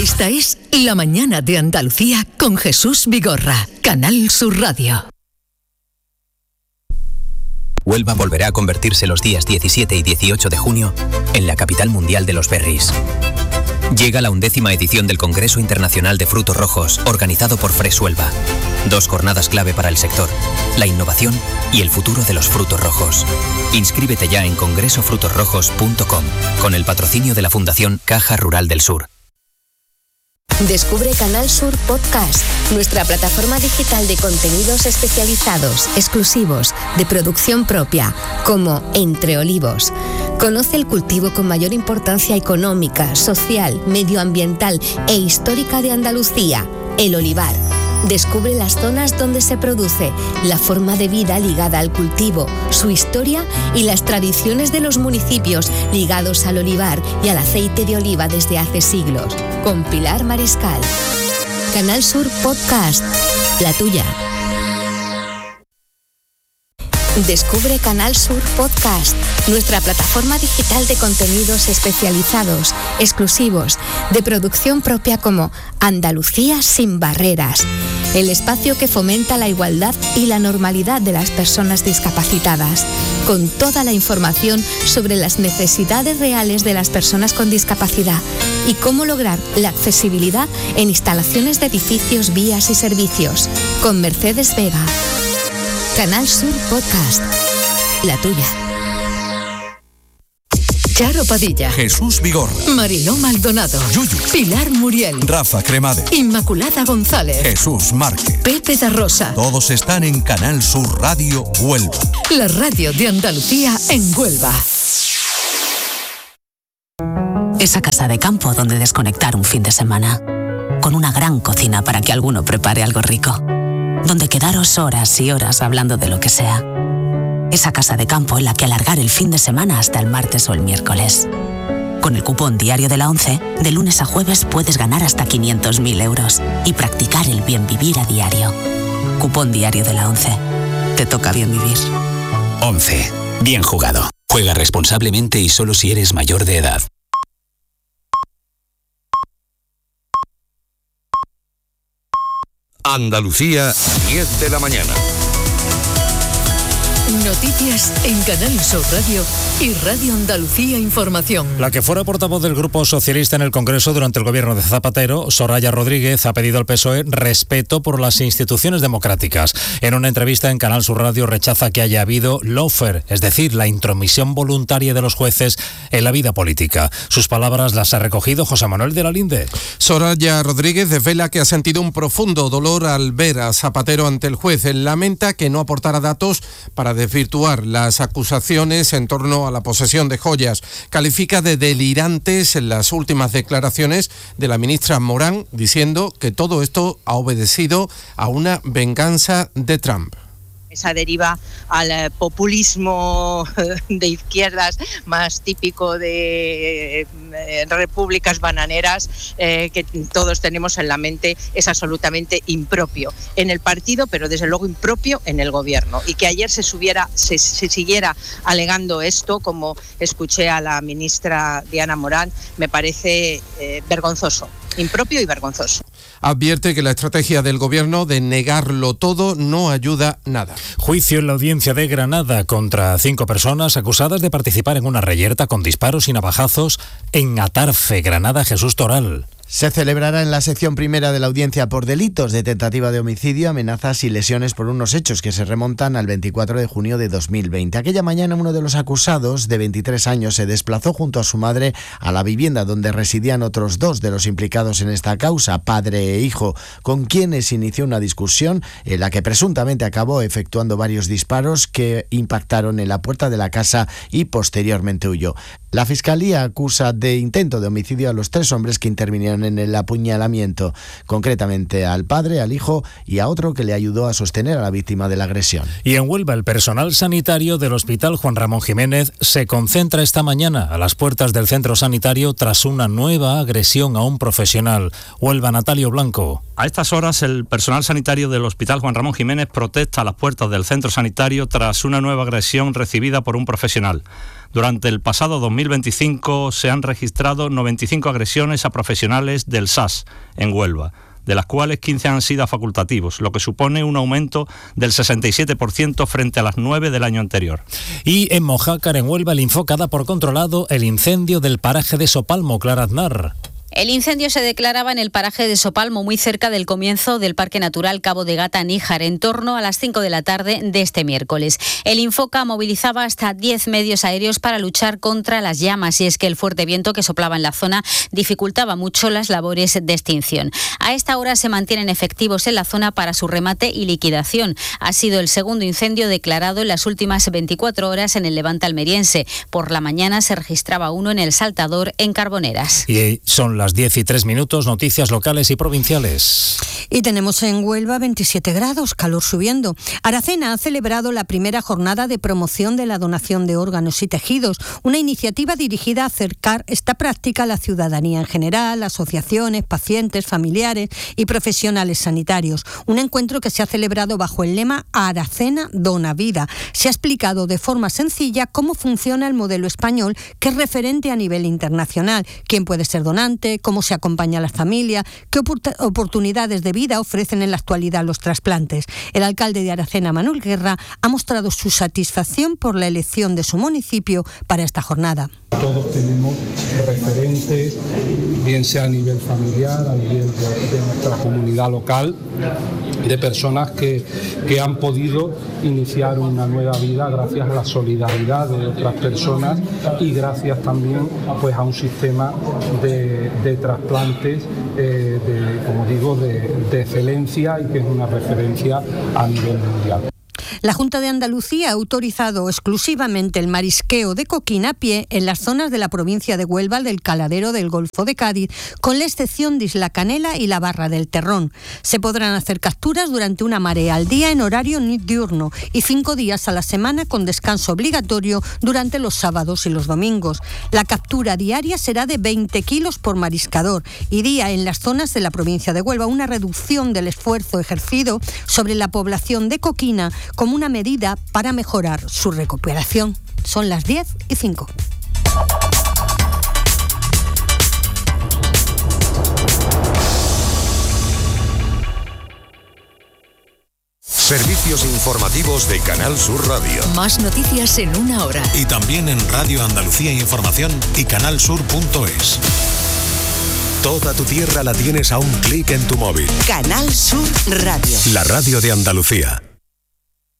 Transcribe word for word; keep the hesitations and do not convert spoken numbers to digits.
Esta es La Mañana de Andalucía con Jesús Vigorra, Canal Sur Radio. Huelva volverá a convertirse los días diecisiete y dieciocho de junio en la capital mundial de los berries. Llega la undécima edición del Congreso Internacional de Frutos Rojos, organizado por Fresh Huelva. Dos jornadas clave para el sector, la innovación y el futuro de los frutos rojos. Inscríbete ya en congreso frutos rojos punto com, con el patrocinio de la Fundación Caja Rural del Sur. Descubre Canal Sur Podcast, nuestra plataforma digital de contenidos especializados, exclusivos, de producción propia, como Entre Olivos. Conoce el cultivo con mayor importancia económica, social, medioambiental e histórica de Andalucía, el olivar. Descubre las zonas donde se produce, la forma de vida ligada al cultivo, su historia y las tradiciones de los municipios ligados al olivar y al aceite de oliva desde hace siglos. Con Pilar Mariscal. Canal Sur Podcast, la tuya. Descubre Canal Sur Podcast, nuestra plataforma digital de contenidos especializados, exclusivos, de producción propia como Andalucía sin barreras, el espacio que fomenta la igualdad y la normalidad de las personas discapacitadas, con toda la información sobre las necesidades reales de las personas con discapacidad y cómo lograr la accesibilidad en instalaciones de edificios, vías y servicios, con Mercedes Vega. Canal Sur Podcast, la tuya. Charo Padilla, Jesús Vigorra, Mariló Maldonado, Yuyu, Pilar Muriel, Rafa Cremades, Inmaculada González, Jesús Márquez, Pepe da Rosa. Todos están en Canal Sur Radio Huelva. La radio de Andalucía en Huelva. Esa casa de campo donde desconectar un fin de semana. Con una gran cocina para que alguno prepare algo rico. Donde quedaros horas y horas hablando de lo que sea. Esa casa de campo en la que alargar el fin de semana hasta el martes o el miércoles. Con el cupón diario de la ONCE, de lunes a jueves puedes ganar hasta quinientos mil euros y practicar el bien vivir a diario. Cupón diario de la ONCE. Te toca bien vivir. ONCE. Bien jugado. Juega responsablemente y solo si eres mayor de edad. Andalucía, diez de la mañana. Noticias en Canal Sur Radio y Radio Andalucía Información. La que fuera portavoz del Grupo Socialista en el Congreso durante el gobierno de Zapatero, Soraya Rodríguez, ha pedido al P S O E respeto por las instituciones democráticas. En una entrevista en Canal Sur Radio rechaza que haya habido lawfare, es decir, la intromisión voluntaria de los jueces en la vida política. Sus palabras las ha recogido José Manuel de la Linde. Soraya Rodríguez desvela que ha sentido un profundo dolor al ver a Zapatero ante el juez. Él lamenta que no aportara datos para desvirtuar las acusaciones en torno a la posesión de joyas. Califica de delirantes en las últimas declaraciones de la ministra Morán, diciendo que todo esto ha obedecido a una venganza de Trump. Esa deriva al populismo de izquierdas más típico de eh, repúblicas bananeras eh, que todos tenemos en la mente es absolutamente impropio en el partido, pero desde luego impropio en el gobierno. Y que ayer se, subiera, se, se siguiera alegando esto, como escuché a la ministra Diana Morán, me parece eh, vergonzoso, impropio y vergonzoso. Advierte que la estrategia del gobierno de negarlo todo no ayuda nada. Juicio en la audiencia de Granada contra cinco personas acusadas de participar en una reyerta con disparos y navajazos en Atarfe, Granada. Jesús Toral. Se celebrará en la sección primera de la audiencia por delitos de tentativa de homicidio, amenazas y lesiones por unos hechos que se remontan al veinticuatro de junio de dos mil veinte. Aquella mañana uno de los acusados, de veintitrés años, se desplazó junto a su madre a la vivienda donde residían otros dos de los implicados en esta causa, padre e hijo, con quienes inició una discusión en la que presuntamente acabó efectuando varios disparos que impactaron en la puerta de la casa y posteriormente huyó. La Fiscalía acusa de intento de homicidio a los tres hombres que intervinieron en el apuñalamiento, concretamente al padre, al hijo y a otro que le ayudó a sostener a la víctima de la agresión. Y en Huelva, el personal sanitario del Hospital Juan Ramón Jiménez se concentra esta mañana a las puertas del centro sanitario tras una nueva agresión a un profesional. Huelva, Natalio Blanco. A estas horas, el personal sanitario del Hospital Juan Ramón Jiménez protesta a las puertas del centro sanitario tras una nueva agresión recibida por un profesional. Durante el pasado dos mil veinticinco se han registrado noventa y cinco agresiones a profesionales del S A S en Huelva, de las cuales quince han sido facultativos, lo que supone un aumento del sesenta y siete por ciento frente a las nueve del año anterior. Y en Mojácar, en Huelva, el Infoca da por controlado el incendio del paraje de Sopalmo. Clara Aznar. El incendio se declaraba en el paraje de Sopalmo, muy cerca del comienzo del Parque Natural Cabo de Gata-Níjar, en torno a las cinco de la tarde de este miércoles. El Infoca movilizaba hasta diez medios aéreos para luchar contra las llamas, y es que el fuerte viento que soplaba en la zona dificultaba mucho las labores de extinción. A esta hora se mantienen efectivos en la zona para su remate y liquidación. Ha sido el segundo incendio declarado en las últimas veinticuatro horas en el Levante almeriense. Por la mañana se registraba uno en el Saltador, en Carboneras. Y son las diez y tres minutos, noticias locales y provinciales. Y tenemos en Huelva veintisiete grados, calor subiendo. Aracena ha celebrado la primera jornada de promoción de la donación de órganos y tejidos, una iniciativa dirigida a acercar esta práctica a la ciudadanía en general, asociaciones, pacientes, familiares y profesionales sanitarios. Un encuentro que se ha celebrado bajo el lema Aracena Dona Vida. Se ha explicado de forma sencilla cómo funciona el modelo español, que es referente a nivel internacional, quién puede ser donante, cómo se acompaña a las familias, qué oportunidades de vida ofrecen en la actualidad los trasplantes. El alcalde de Aracena, Manuel Guerra, ha mostrado su satisfacción por la elección de su municipio para esta jornada. Todos tenemos referentes, bien sea a nivel familiar, a nivel de, de nuestra comunidad local, de personas que, que han podido iniciar una nueva vida gracias a la solidaridad de otras personas y gracias también pues, a un sistema de, de trasplantes, eh, de, como digo, de, de excelencia, y que es una referencia a nivel mundial. La Junta de Andalucía ha autorizado exclusivamente el marisqueo de coquín a pie en las zonas de la provincia de Huelva del Caladero del Golfo de Cádiz, con la excepción de Isla Canela y la Barra del Terrón. Se podrán hacer capturas durante una marea al día en horario diurno y cinco días a la semana, con descanso obligatorio durante los sábados y los domingos. La captura diaria será de veinte kilos por mariscador y día en las zonas de la provincia de Huelva, una reducción del esfuerzo ejercido sobre la población de coquina como una medida para mejorar su recuperación. Son las diez y cinco. Servicios informativos de Canal Sur Radio. Más noticias en una hora. Y también en Radio Andalucía Información y canal sur punto es. Toda tu tierra la tienes a un clic en tu móvil. Canal Sur Radio. La radio de Andalucía.